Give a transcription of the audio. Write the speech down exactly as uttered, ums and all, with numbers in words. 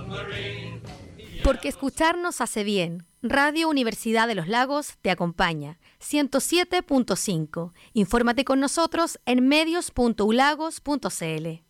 Porque escucharnos hace bien. Radio Universidad de los Lagos te acompaña. ciento siete punto cinco. Infórmate con nosotros en medios punto u lagos punto c l.